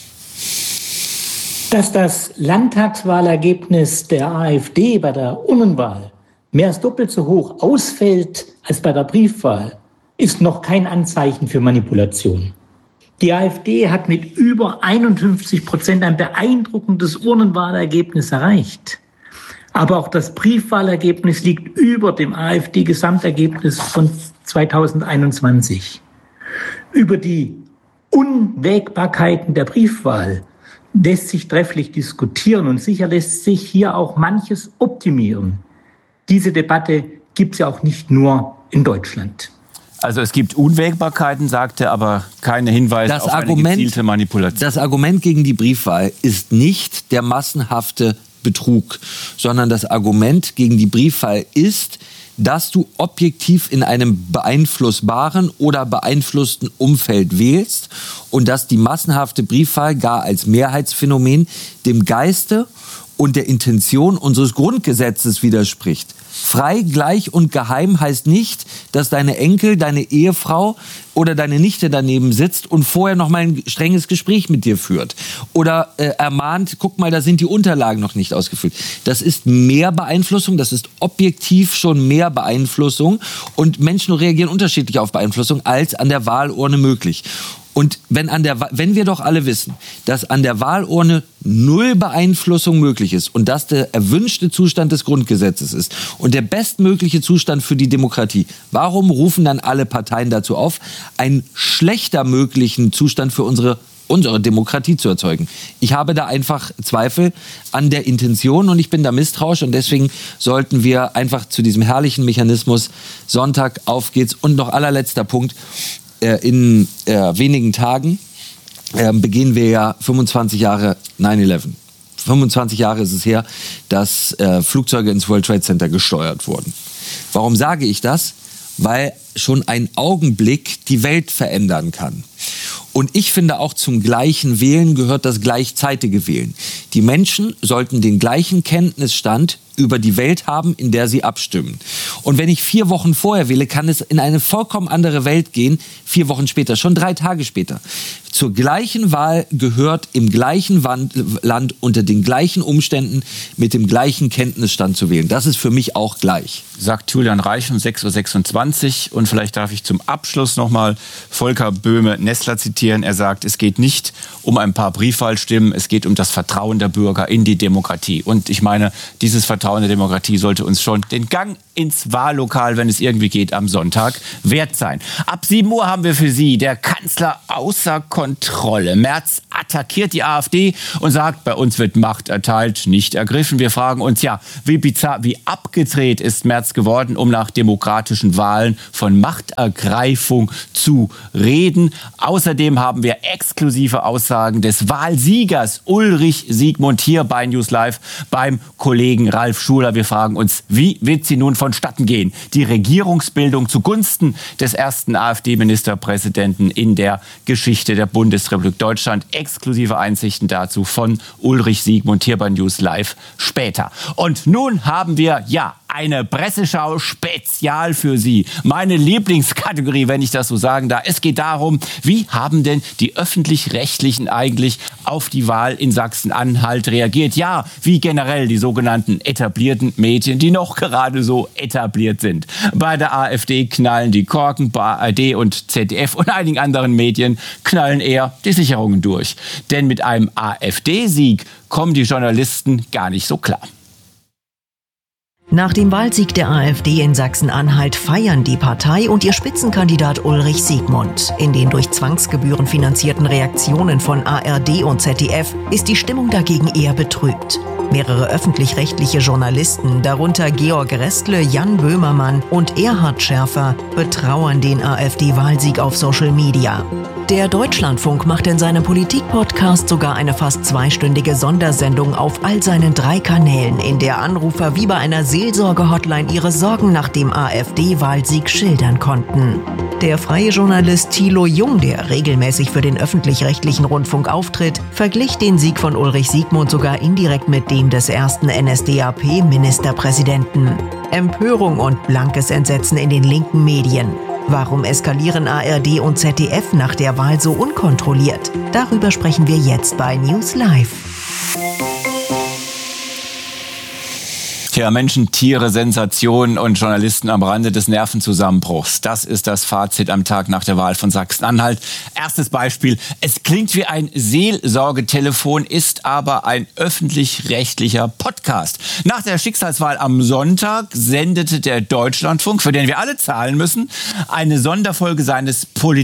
Dass das Landtagswahlergebnis der AfD bei der Urnenwahl mehr als doppelt so hoch ausfällt als bei der Briefwahl, ist noch kein Anzeichen für Manipulation. Die AfD hat mit über einundfünfzig Prozent ein beeindruckendes Urnenwahlergebnis erreicht. Aber auch das Briefwahlergebnis liegt über dem AfD-Gesamtergebnis von zweitausendeinundzwanzig. Über die Unwägbarkeiten der Briefwahl lässt sich trefflich diskutieren und sicher lässt sich hier auch manches optimieren. Diese Debatte gibt es ja auch nicht nur in Deutschland. Also es gibt Unwägbarkeiten, sagte er, aber keine Hinweise das auf Argument, eine gezielte Manipulation. Das Argument gegen die Briefwahl ist nicht der massenhafte Betrug, sondern das Argument gegen die Briefwahl ist, dass du objektiv in einem beeinflussbaren oder beeinflussten Umfeld wählst und dass die massenhafte Briefwahl gar als Mehrheitsphänomen dem Geiste und der Intention unseres Grundgesetzes widerspricht. Frei, gleich und geheim heißt nicht, dass deine Enkel, deine Ehefrau oder deine Nichte daneben sitzt und vorher noch mal ein strenges Gespräch mit dir führt. Oder äh, ermahnt, guck mal, da sind die Unterlagen noch nicht ausgefüllt. Das ist mehr Beeinflussung, das ist objektiv schon mehr Beeinflussung. Und Menschen reagieren unterschiedlich auf Beeinflussung als an der Wahlurne möglich. Und wenn, an der, wenn wir doch alle wissen, dass an der Wahlurne null Beeinflussung möglich ist und das der erwünschte Zustand des Grundgesetzes ist und der bestmögliche Zustand für die Demokratie, warum rufen dann alle Parteien dazu auf, einen schlechter möglichen Zustand für unsere, unsere Demokratie zu erzeugen? Ich habe da einfach Zweifel an der Intention und ich bin da misstrauisch und deswegen sollten wir einfach zu diesem herrlichen Mechanismus Sonntag, auf geht's. Und noch allerletzter Punkt. In äh, wenigen Tagen äh, begehen wir ja fünfundzwanzig Jahre neun elf. fünfundzwanzig Jahre ist es her, dass äh, Flugzeuge ins World Trade Center gesteuert wurden. Warum sage ich das? Weil schon ein Augenblick die Welt verändern kann. Und ich finde, auch zum gleichen Wählen gehört das gleichzeitige Wählen. Die Menschen sollten den gleichen Kenntnisstand über die Welt haben, in der sie abstimmen. Und wenn ich vier Wochen vorher wähle, kann es in eine vollkommen andere Welt gehen, vier Wochen später, schon drei Tage später. Zur gleichen Wahl gehört im gleichen Land unter den gleichen Umständen mit dem gleichen Kenntnisstand zu wählen. Das ist für mich auch gleich. Sagt Julian Reich um sechs Uhr sechsundzwanzig. Und vielleicht darf ich zum Abschluss nochmal Volker Böhme-Nessler zitieren. Er sagt, es geht nicht um ein paar Briefwahlstimmen, es geht um das Vertrauen der Bürger in die Demokratie. Und ich meine, dieses Vertrauen der Demokratie sollte uns schon den Gang ins Wahllokal, wenn es irgendwie geht, am Sonntag wert sein. Ab sieben Uhr haben wir für Sie der Kanzler außer Kontrolle. Merz attackiert die AfD und sagt, bei uns wird Macht erteilt, nicht ergriffen. Wir fragen uns, ja, wie bizarr, wie abgedreht ist Merz geworden, um nach demokratischen Wahlen von Machtergreifung zu reden. Außerdem haben wir exklusive Aussagen des Wahlsiegers Ulrich Siegmund hier bei News Live beim Kollegen Ralf Schuler. Wir fragen uns, wie wird sie nun vonstatten gehen? Die Regierungsbildung zugunsten des ersten AfD-Ministerpräsidenten in der Geschichte der Bundesrepublik Deutschland. Exklusive Einsichten dazu von Ulrich Siegmund hier bei News Live später. Und nun haben wir, ja, eine Presseschau spezial für Sie. Meine Lieblingskategorie, wenn ich das so sagen darf. Es geht darum, wie haben denn die Öffentlich-Rechtlichen eigentlich auf die Wahl in Sachsen-Anhalt reagiert? Ja, wie generell die sogenannten etablierten Medien, die noch gerade so etabliert sind. Bei der AfD knallen die Korken, bei A R D und Z D F und einigen anderen Medien knallen eher die Sicherungen durch. Denn mit einem AfD-Sieg kommen die Journalisten gar nicht so klar. Nach dem Wahlsieg der AfD in Sachsen-Anhalt feiern die Partei und ihr Spitzenkandidat Ulrich Siegmund. In den durch Zwangsgebühren finanzierten Reaktionen von A R D und Z D F ist die Stimmung dagegen eher betrübt. Mehrere öffentlich-rechtliche Journalisten, darunter Georg Restle, Jan Böhmermann und Erhard Schärfer, betrauern den AfD-Wahlsieg auf Social Media. Der Deutschlandfunk macht in seinem Politik-Podcast sogar eine fast zweistündige Sondersendung auf all seinen drei Kanälen, in der Anrufer wie bei einer Seelsorge-Hotline ihre Sorgen nach dem AfD-Wahlsieg schildern konnten. Der freie Journalist Thilo Jung, der regelmäßig für den öffentlich-rechtlichen Rundfunk auftritt, verglich den Sieg von Ulrich Siegmund sogar indirekt mit dem des ersten N S D A P-Ministerpräsidenten. Empörung und blankes Entsetzen in den linken Medien. Warum eskalieren A R D und Z D F nach der Wahl so unkontrolliert? Darüber sprechen wir jetzt bei News Live. Tja, Menschen, Tiere, Sensationen und Journalisten am Rande des Nervenzusammenbruchs. Das ist das Fazit am Tag nach der Wahl von Sachsen-Anhalt. Erstes Beispiel. Es klingt wie ein Seelsorgetelefon, ist aber ein öffentlich-rechtlicher Podcast. Nach der Schicksalswahl am Sonntag sendete der Deutschlandfunk, für den wir alle zahlen müssen, eine Sonderfolge seines Politik-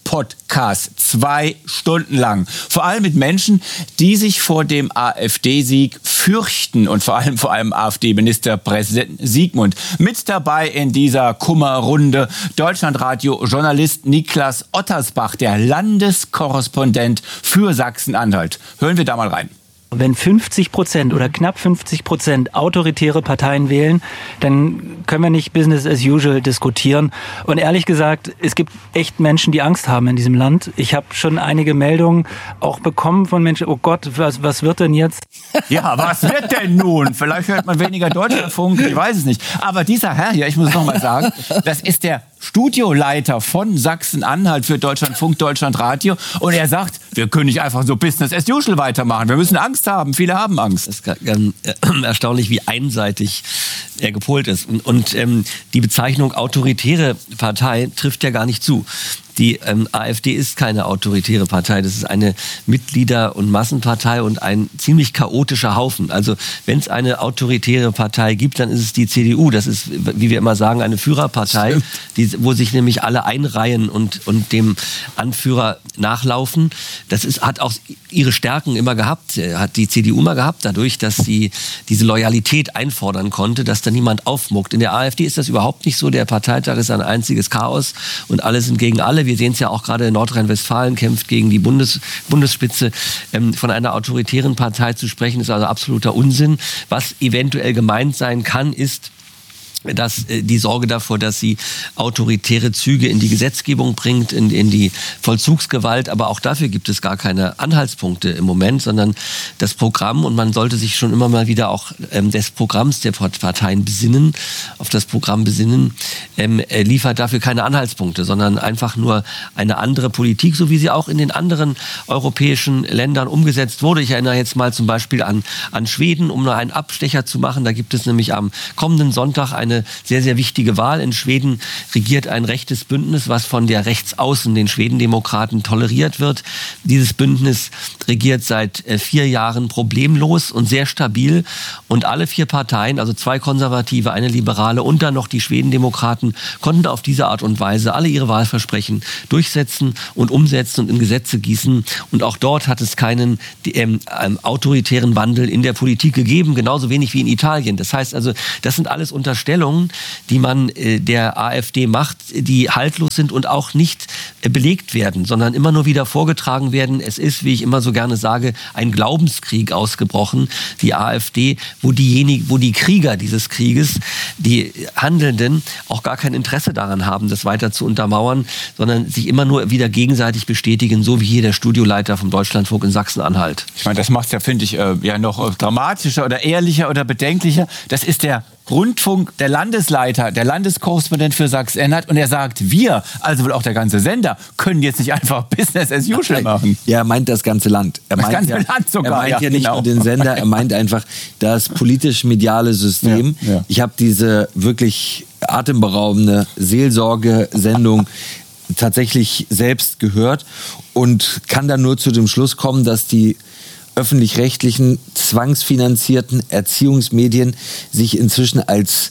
Podcast. Zwei Stunden lang. Vor allem mit Menschen, die sich vor dem AfD-Sieg fürchten und vor allem vor allem AfD-Ministerpräsidenten Sigmund. Mit dabei in dieser Kummerrunde Deutschlandradio-Journalist Niklas Ottersbach, der Landeskorrespondent für Sachsen-Anhalt. Hören wir da mal rein. Wenn fünfzig Prozent oder knapp fünfzig Prozent autoritäre Parteien wählen, dann können wir nicht Business as usual diskutieren. Und ehrlich gesagt, es gibt echt Menschen, die Angst haben in diesem Land. Ich habe schon einige Meldungen auch bekommen von Menschen, oh Gott, was, was wird denn jetzt? Ja, was wird denn nun? Vielleicht hört man weniger Deutschlandfunk, ich weiß es nicht. Aber dieser Herr hier, ich muss es noch mal sagen, das ist der Studioleiter von Sachsen-Anhalt für Deutschlandfunk, Deutschlandradio. Und er sagt, wir können nicht einfach so Business as usual weitermachen. Wir müssen Angst haben. Viele haben Angst. Es ist ganz erstaunlich, wie einseitig er gepolt ist. Und, und ähm, die Bezeichnung autoritäre Partei trifft ja gar nicht zu. Die ähm, AfD ist keine autoritäre Partei. Das ist eine Mitglieder- und Massenpartei und ein ziemlich chaotischer Haufen. Also wenn es eine autoritäre Partei gibt, dann ist es die C D U. Das ist, wie wir immer sagen, eine Führerpartei, die, wo sich nämlich alle einreihen und, und dem Anführer nachlaufen. Das ist, hat auch ihre Stärken immer gehabt, hat die C D U immer gehabt, dadurch, dass sie diese Loyalität einfordern konnte, dass da niemand aufmuckt. In der AfD ist das überhaupt nicht so. Der Parteitag ist ein einziges Chaos und alle sind gegen alle. Wir sehen es ja auch gerade in Nordrhein-Westfalen, kämpft gegen die Bundes- Bundesspitze. Ähm, von einer autoritären Partei zu sprechen, ist also absoluter Unsinn. Was eventuell gemeint sein kann, ist, dass äh, die Sorge davor, dass sie autoritäre Züge in die Gesetzgebung bringt, in, in die Vollzugsgewalt. Aber auch dafür gibt es gar keine Anhaltspunkte im Moment, sondern das Programm, und man sollte sich schon immer mal wieder auch ähm, des Programms der Parteien besinnen, auf das Programm besinnen, ähm, äh, liefert dafür keine Anhaltspunkte, sondern einfach nur eine andere Politik, so wie sie auch in den anderen europäischen Ländern umgesetzt wurde. Ich erinnere jetzt mal zum Beispiel an, an Schweden, um nur einen Abstecher zu machen. Da gibt es nämlich am kommenden Sonntag eine sehr, sehr wichtige Wahl. In Schweden regiert ein rechtes Bündnis, was von der Rechtsaußen, den Schwedendemokraten, toleriert wird. Dieses Bündnis regiert seit äh, vier Jahren problemlos und sehr stabil. Und alle vier Parteien, also zwei Konservative, eine Liberale und dann noch die Schwedendemokraten, konnten auf diese Art und Weise alle ihre Wahlversprechen durchsetzen und umsetzen und in Gesetze gießen. Und auch dort hat es keinen ähm, ähm, autoritären Wandel in der Politik gegeben, genauso wenig wie in Italien. Das heißt also, das sind alles Unterstellungen, die man äh, der AfD macht, die haltlos sind und auch nicht äh, belegt werden, sondern immer nur wieder vorgetragen werden. Es ist, wie ich immer so gerne sage, ein Glaubenskrieg ausgebrochen, die AfD, wo diejenigen, wo die Krieger dieses Krieges, die Handelnden, auch gar kein Interesse daran haben, das weiter zu untermauern, sondern sich immer nur wieder gegenseitig bestätigen, so wie hier der Studioleiter vom Deutschlandfunk in Sachsen-Anhalt. Ich meine, das macht es ja, finde ich, äh, ja noch dramatischer oder ehrlicher oder bedenklicher. Das ist der Rundfunk, der Landesleiter, der Landeskorrespondent für Sachsen-Anhalt, und er sagt, wir, also wohl auch der ganze Sender, können jetzt nicht einfach Business as usual machen. Ja, er meint das ganze Land. Er Das meint ganze ja, Land sogar, Er meint ja, ja, nicht genau. nur den Sender, er meint einfach das politisch-mediale System. Ja, ja. Ich habe diese wirklich atemberaubende Seelsorgesendung tatsächlich selbst gehört und kann dann nur zu dem Schluss kommen, dass die öffentlich-rechtlichen, zwangsfinanzierten Erziehungsmedien sich inzwischen als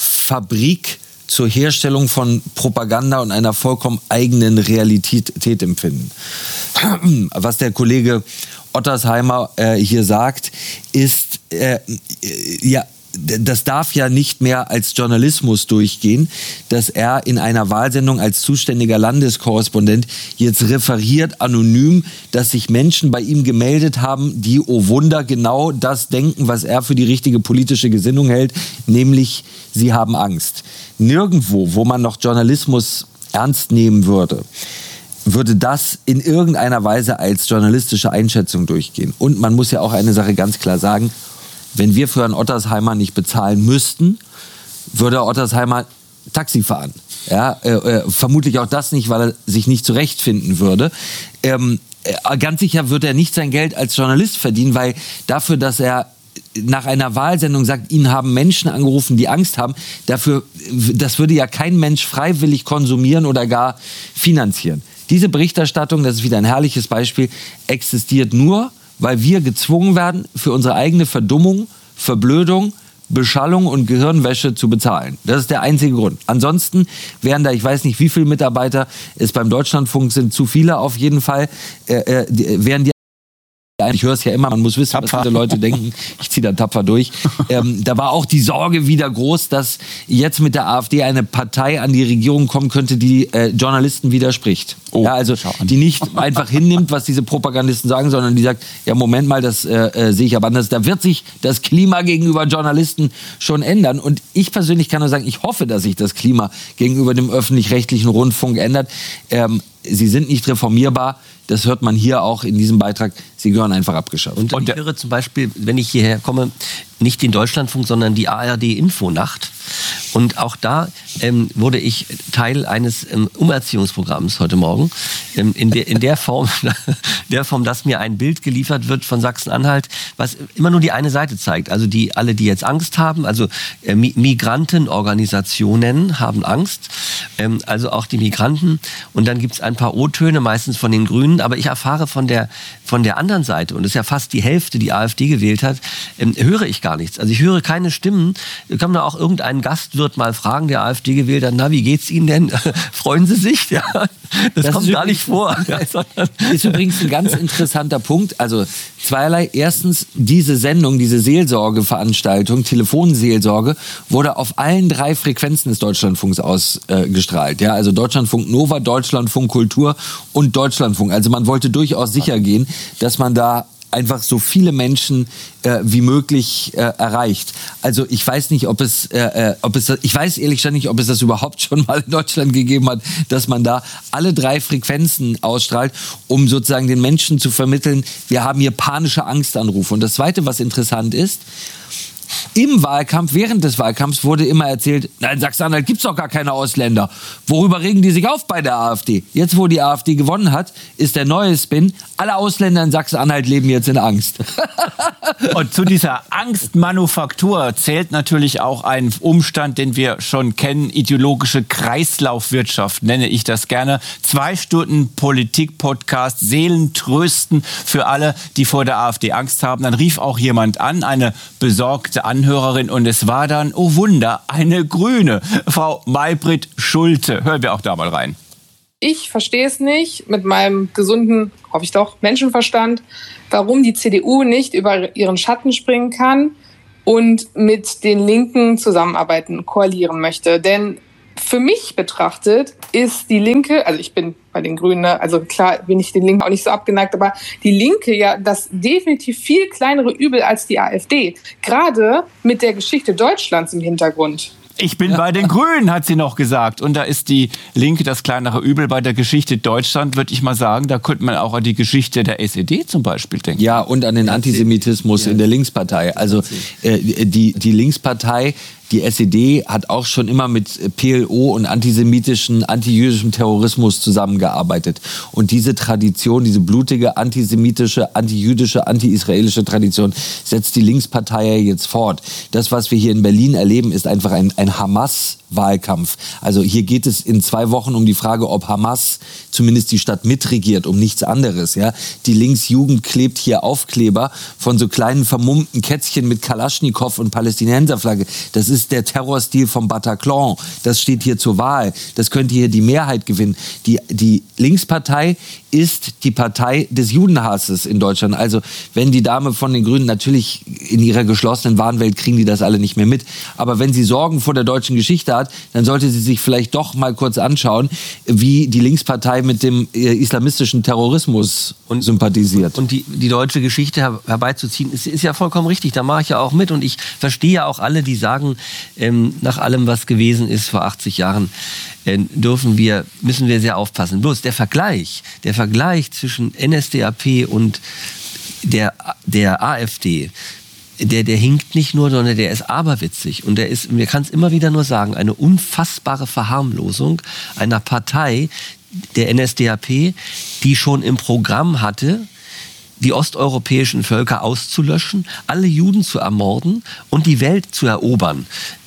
Fabrik zur Herstellung von Propaganda und einer vollkommen eigenen Realität empfinden. Was der Kollege Ottersheimer äh, hier sagt, ist, äh, ja, das darf ja nicht mehr als Journalismus durchgehen, dass er in einer Wahlsendung als zuständiger Landeskorrespondent jetzt referiert anonym, dass sich Menschen bei ihm gemeldet haben, die, oh Wunder, genau das denken, was er für die richtige politische Gesinnung hält, nämlich sie haben Angst. Nirgendwo, wo man noch Journalismus ernst nehmen würde, würde das in irgendeiner Weise als journalistische Einschätzung durchgehen. Und man muss ja auch eine Sache ganz klar sagen: Wenn wir für Herrn Ottersheimer nicht bezahlen müssten, würde Ottersheimer Taxi fahren. Ja, äh, äh, vermutlich auch das nicht, weil er sich nicht zurechtfinden würde. Ähm, äh, ganz sicher wird er nicht sein Geld als Journalist verdienen, weil dafür, dass er nach einer Wahlsendung sagt, Ihnen haben Menschen angerufen, die Angst haben, dafür, das würde ja kein Mensch freiwillig konsumieren oder gar finanzieren. Diese Berichterstattung, das ist wieder ein herrliches Beispiel, existiert nur, weil wir gezwungen werden, für unsere eigene Verdummung, Verblödung, Beschallung und Gehirnwäsche zu bezahlen. Das ist der einzige Grund. Ansonsten wären da, ich weiß nicht, wie viele Mitarbeiter es beim Deutschlandfunk sind, zu viele auf jeden Fall, äh, äh, die, wären die. Ich höre es ja immer, man muss wissen, tapfer. Was viele Leute denken. Ich ziehe da tapfer durch. Ähm, da war auch die Sorge wieder groß, dass jetzt mit der AfD eine Partei an die Regierung kommen könnte, die äh, Journalisten widerspricht. Oh, ja, also die nicht einfach hinnimmt, was diese Propagandisten sagen, sondern die sagt, ja Moment mal, das äh, äh, sehe ich aber anders. Da wird sich das Klima gegenüber Journalisten schon ändern. Und ich persönlich kann nur sagen, ich hoffe, dass sich das Klima gegenüber dem öffentlich-rechtlichen Rundfunk ändert. Ähm, sie sind nicht reformierbar. Das hört man hier auch in diesem Beitrag. Sie gehören einfach abgeschafft. Und, und ich höre zum Beispiel, wenn ich hierher komme, nicht den Deutschlandfunk, sondern die A R D-Infonacht. Und auch da ähm, wurde ich Teil eines ähm, Umerziehungsprogramms heute Morgen. Ähm, in, der, in der Form, der Form, dass mir ein Bild geliefert wird von Sachsen-Anhalt, was immer nur die eine Seite zeigt. Also die alle, die jetzt Angst haben, also äh, Migrantenorganisationen haben Angst. Ähm, also auch die Migranten. Und dann gibt es ein paar O-Töne, meistens von den Grünen. Aber ich erfahre von der, von der anderen Seite, und das ist ja fast die Hälfte, die AfD gewählt hat, ähm, höre ich gar nichts. Also ich höre keine Stimmen. Da kann man auch irgendeinen Gastwirt mal fragen, der AfD gewählt hat, na, wie geht's Ihnen denn? Freuen Sie sich? Ja, das, das kommt gar nicht vor. Das ist übrigens ein ganz interessanter Punkt. Also zweierlei. Erstens, diese Sendung, diese Seelsorgeveranstaltung, Telefonseelsorge, wurde auf allen drei Frequenzen des Deutschlandfunks ausgestrahlt. Äh, ja, also Deutschlandfunk Nova, Deutschlandfunk Kultur und Deutschlandfunk. Also man wollte durchaus sicher gehen, dass man da einfach so viele Menschen äh, wie möglich äh, erreicht. Also ich weiß nicht, ob es, äh, ob es, ich weiß ehrlich gesagt nicht, ob es das überhaupt schon mal in Deutschland gegeben hat, dass man da alle drei Frequenzen ausstrahlt, um sozusagen den Menschen zu vermitteln, wir haben hier panische Angstanrufe. Und das Zweite, was interessant ist, im Wahlkampf, während des Wahlkampfs wurde immer erzählt, na, in Sachsen-Anhalt gibt es doch gar keine Ausländer. Worüber regen die sich auf bei der AfD? Jetzt, wo die AfD gewonnen hat, ist der neue Spin, alle Ausländer in Sachsen-Anhalt leben jetzt in Angst. Und zu dieser Angstmanufaktur zählt natürlich auch ein Umstand, den wir schon kennen, ideologische Kreislaufwirtschaft, nenne ich das gerne. Zwei Stunden Politik-Podcast, Seelentrösten für alle, die vor der AfD Angst haben. Dann rief auch jemand an, eine besorgte Anhörerin, und es war dann, oh Wunder, eine Grüne, Frau Maybrit Schulte. Hören wir auch da mal rein. Ich verstehe es nicht mit meinem gesunden, hoffe ich doch, Menschenverstand, warum die C D U nicht über ihren Schatten springen kann und mit den Linken zusammenarbeiten, koalieren möchte. Denn für mich betrachtet ist die Linke, also ich bin bei den Grünen, also klar bin ich den Linken auch nicht so abgeneigt, aber die Linke ja das definitiv viel kleinere Übel als die AfD. Gerade mit der Geschichte Deutschlands im Hintergrund. Ich bin bei den Grünen, hat sie noch gesagt. Und da ist die Linke das kleinere Übel. Bei der Geschichte Deutschland, würde ich mal sagen, da könnte man auch an die Geschichte der S E D zum Beispiel denken. Ja, und an den Antisemitismus ja. in der Linkspartei. Also äh, die, die Linkspartei, die S E D, hat auch schon immer mit P L O und antisemitischen, antijüdischem Terrorismus zusammengearbeitet. Und diese Tradition, diese blutige antisemitische, antijüdische, anti-israelische Tradition setzt die Linkspartei ja jetzt fort. Das, was wir hier in Berlin erleben, ist einfach ein, ein Hamas-Wahlkampf. Also hier geht es in zwei Wochen um die Frage, ob Hamas zumindest die Stadt mitregiert, um nichts anderes. Ja? Die Linksjugend klebt hier Aufkleber von so kleinen vermummten Kätzchen mit Kalaschnikow und Palästinenserflagge. Das ist der Terrorstil vom Bataclan. Das steht hier zur Wahl. Das könnte hier die Mehrheit gewinnen. Die, die Linkspartei ist die Partei des Judenhasses in Deutschland. Also wenn die Dame von den Grünen, natürlich in ihrer geschlossenen Wahnwelt kriegen die das alle nicht mehr mit, aber wenn sie Sorgen vor der deutschen Geschichte hat, dann sollte sie sich vielleicht doch mal kurz anschauen, wie die Linkspartei mit dem äh, islamistischen Terrorismus und, sympathisiert. Und die, die deutsche Geschichte her, herbeizuziehen, ist, ist ja vollkommen richtig. Da mache ich ja auch mit. Und ich verstehe ja auch alle, die sagen, ähm, nach allem, was gewesen ist vor achtzig Jahren, äh, dürfen wir, müssen wir sehr aufpassen. Bloß der Vergleich, der Vergleich zwischen N S D A P und der, der AfD, Der, der hinkt nicht nur, sondern der ist aberwitzig. Und der ist, mir kann es immer wieder nur sagen, eine unfassbare Verharmlosung einer Partei, der N S D A P, die schon im Programm hatte, die osteuropäischen Völker auszulöschen, alle Juden zu ermorden und die Welt zu erobern. Ähm,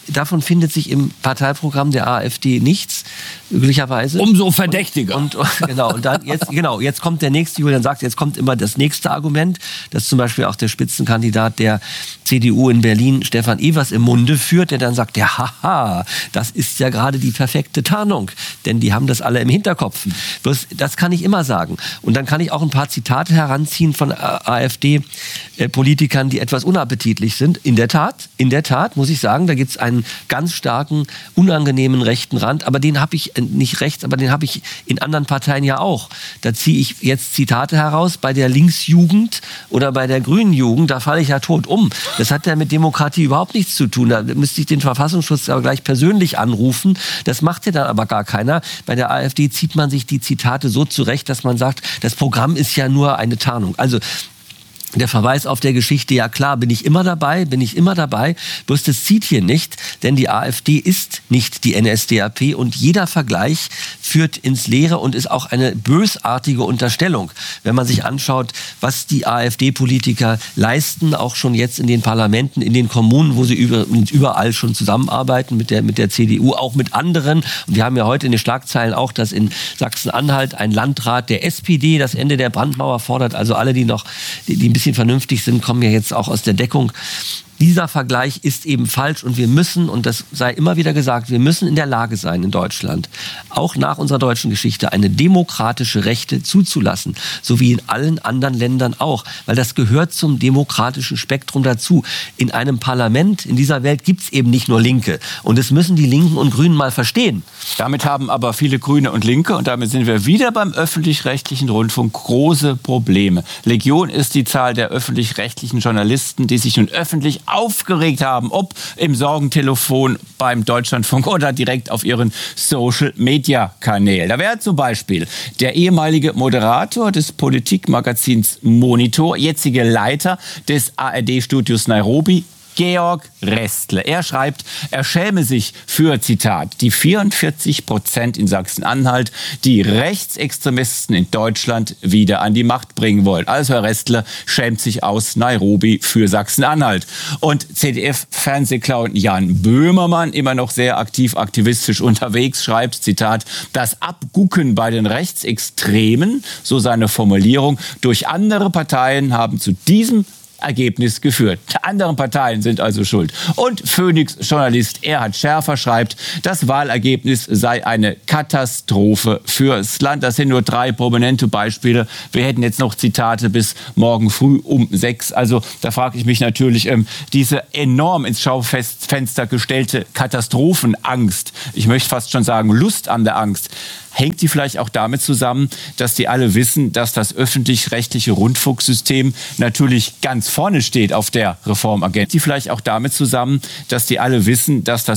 davon findet sich im Parteiprogramm der AfD nichts, glücklicherweise. Umso verdächtiger. Und, und genau, und dann jetzt, genau, jetzt kommt der nächste, Julian sagt, jetzt kommt immer das nächste Argument, das zum Beispiel auch der Spitzenkandidat der C D U in Berlin, Stefan Evers, im Munde führt, der dann sagt, ja, haha, das ist ja gerade die perfekte Tarnung, denn die haben das alle im Hinterkopf. Bloß, das kann ich immer sagen. Und dann kann ich auch ein paar Zitate heranziehen von AfD-Politikern, die etwas unappetitlich sind. In der Tat, in der Tat, muss ich sagen, da gibt es einen ganz starken, unangenehmen rechten Rand, aber den habe ich, nicht rechts, aber den habe ich in anderen Parteien ja auch. Da ziehe ich jetzt Zitate heraus, bei der Linksjugend oder bei der Grünen Jugend, da falle ich ja tot um. Das hat ja mit Demokratie überhaupt nichts zu tun. Da müsste ich den Verfassungsschutz aber gleich persönlich anrufen. Das macht ja dann aber gar keiner. Bei der AfD zieht man sich die Zitate so zurecht, dass man sagt, das Programm ist ja nur eine Tarnung. Also der Verweis auf der Geschichte, ja klar, bin ich immer dabei, bin ich immer dabei. Bloß das zieht hier nicht, denn die AfD ist nicht die N S D A P und jeder Vergleich führt ins Leere und ist auch eine bösartige Unterstellung. Wenn man sich anschaut, was die AfD-Politiker leisten, auch schon jetzt in den Parlamenten, in den Kommunen, wo sie überall schon zusammenarbeiten mit der, mit der C D U, auch mit anderen. Und wir haben ja heute in den Schlagzeilen auch, dass in Sachsen-Anhalt ein Landrat der S P D das Ende der Brandmauer fordert. Also alle, die noch, die, die ein bisschen vernünftig sind, kommen ja jetzt auch aus der Deckung. Dieser Vergleich ist eben falsch und wir müssen, und das sei immer wieder gesagt, wir müssen in der Lage sein, in Deutschland, auch nach unserer deutschen Geschichte, eine demokratische Rechte zuzulassen, so wie in allen anderen Ländern auch, weil das gehört zum demokratischen Spektrum dazu. In einem Parlament in dieser Welt gibt es eben nicht nur Linke und das müssen die Linken und Grünen mal verstehen. Damit haben aber viele Grüne und Linke, und damit sind wir wieder beim öffentlich-rechtlichen Rundfunk, große Probleme. Legion ist die Zahl der öffentlich-rechtlichen Journalisten, die sich nun öffentlich aufgeregt haben, ob im Sorgentelefon beim Deutschlandfunk oder direkt auf ihren Social-Media-Kanälen. Da wäre zum Beispiel der ehemalige Moderator des Politikmagazins Monitor, jetzige Leiter des A R D-Studios Nairobi, Georg Restle. Er schreibt, er schäme sich für, Zitat, die vierundvierzig Prozent in Sachsen-Anhalt, die Rechtsextremisten in Deutschland wieder an die Macht bringen wollen. Also Herr Restle schämt sich aus Nairobi für Sachsen-Anhalt. Und Z D F-Fernsehclown Jan Böhmermann, immer noch sehr aktiv aktivistisch unterwegs, schreibt, Zitat, das Abgucken bei den Rechtsextremen, so seine Formulierung, durch andere Parteien haben zu diesem Ergebnis geführt. Die anderen Parteien sind also schuld. Und Phoenix-Journalist Erhard Schärfer schreibt, das Wahlergebnis sei eine Katastrophe fürs Land. Das sind nur drei prominente Beispiele. Wir hätten jetzt noch Zitate bis morgen früh um sechs. Also da frage ich mich natürlich, ähm, diese enorm ins Schaufenster gestellte Katastrophenangst, ich möchte fast schon sagen Lust an der Angst, hängt die vielleicht auch damit zusammen, dass die alle wissen, dass das öffentlich-rechtliche Rundfunksystem natürlich ganz vorne steht auf der Reformagenda. Die vielleicht auch damit zusammen, dass die alle wissen, dass das